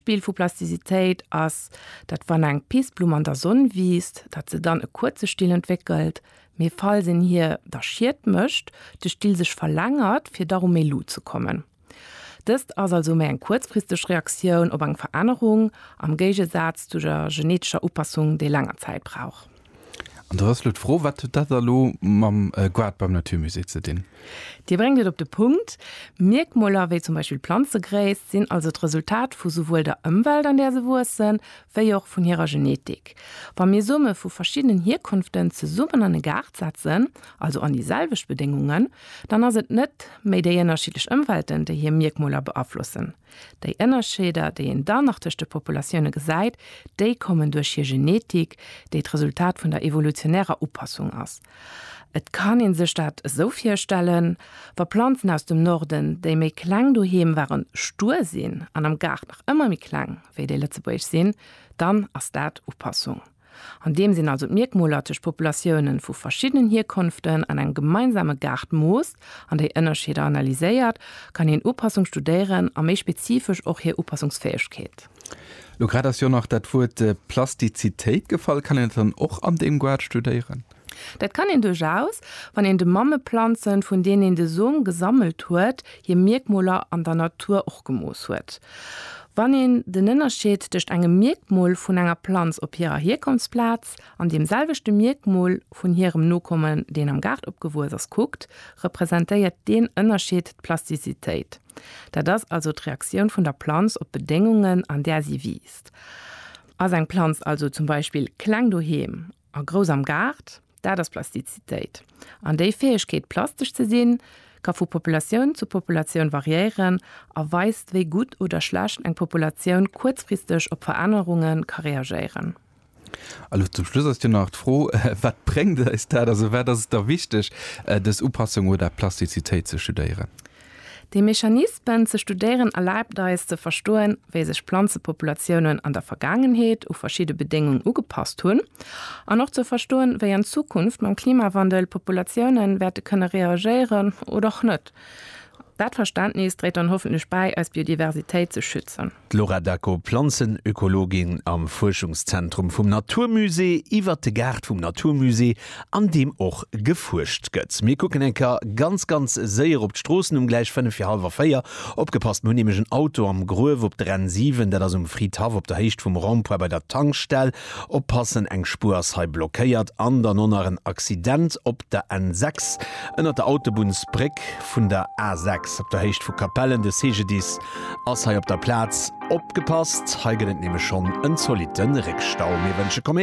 Spiel vu Plastizitéit ass, dat wann eng Piesblum an der Sonne wiest, dat se dann e kurze Stil entwickelt, mir fall sinn hier der schiiert mëcht, de Stil sech verlangert, fir darum melu zu kommen. Dëst ass also méi eng kurzfristig Reaktionun op eng Verännerung am Géigesatz zu der genetscher Upassung déi langer Zeit brauch. Und du hast froh, was dat lo mam Guard beim Naturmusee ze den. Die bringt op de Punkt, Merkmoller wie zum Beispiel Pflanzegräis sind also das Resultat von sowohl der Umwelt, an der sie wurzeln, wie auch von ihrer Genetik. Wenn wir Summe von verschiedenen Herkünften zu Summen an den Gart setzen, also an dieselben Bedingungen, dann sind nicht mehr die unterschiedlichen Umwelten, die hier Merkmoller beeinflussen. Die Unterschiede, die in dann nach der Population gesagt, die kommen durch ihre Genetik, die das Resultat von der evolutionären Anpassung ist. Et kann in se Stadt so firstellen, war Pflanzen aus dem Norden, déi méi klang doheem waren stur sinn, an am Gart nach immer mi klang, wéi de Lettzeburg sinn, dann ass dat Upassung. An dem sinn also Merkmolertech Populationioen vu verschiedenen Herkunften an en gemeinsame Gart moost, an déi Ënnerscheder analyséiert, kann en Upassung studieren a méi spezifisch och hier Upassungsfähigkeet. Du grad ja noch dat Wort Plastizitéit gefallen, kann dann auch an dem Guard studieren. Dat kann en durchaus, wann en de Mammepflanzen, von denen en de Sohn gesammelt huet, je Merkmoler an der Natur och gemoos huet. Wann en den Ënnerscheet duerch engem Merkmol vun enger Planz op hireer Herkunftsplatz an dem selwechte Merkmol vun hirem Nokommen, den am Gart opgewurs guckt, repräsentéiert den Ënnerscheet Plastizitéit. Da das also d' Reaktion vun der Planz op Bedingungen, an der sie wiest. As eng Planz also zum Beispiel klang doheem, a gros am Gart, da das Plastizitéit. An déi Fähigkeet plastisch ze sinn, kann vu Population zu Population variieren, erweist wéi gut oder schlecht eng Population kurzfristig op Veränderungen kann reagieren. Also zum Schluss ist dir noch froh, was bringt es da? Also wäre das da wichtig, das Upassung oder Plastizität zu studieren? Die Mechanismen zu studieren erlaubt es zu verstehen, wie sich Pflanzenpopulationen an der Vergangenheit auf verschiedene Bedingungen angepasst haben, und auch zu verstehen, wie in Zukunft beim Klimawandel Populationen werden können reagieren oder auch nicht. Das Verständnis trägt dann hoffentlich bei, als Biodiversität zu schützen. Laura Dacko, Pflanzenökologin am Forschungszentrum vom Naturmusee, iwwer de Gart vom Naturmusee, an dem auch geforscht gëtt. Wir gucken enker ganz sehr op d'Strossen gleich 5:30. Opgepasst nun nämlich ein Auto am Groew op der N7, der das Friedhof op der Hecht vom Rond bei der Tankstelle. Oppassen eng Spurshe blockéiert, an der nonneren Accident op der N6 ënner der Autobahnsbrick vun der A6. Op der Hecht vu Kapellen de Segedis ass hai op der Platz opgepasst, heigenet nehme schon en soliten Rickstau. Mir wënsche kom